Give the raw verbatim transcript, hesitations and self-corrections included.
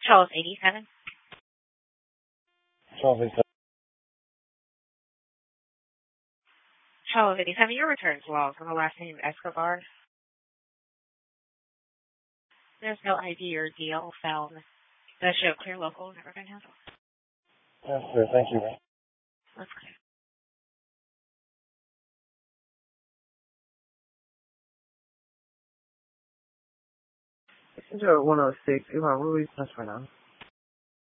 Charles eighty-seven. Charles eighty-seven. Charles eighty-seven, your return's lost on the last name Escobar. There's no I D or D L found. That show clear local, never been handled. Yes, sir. Thank you. That's clear. Passenger one oh six, Ivan Ruiz, that's right now.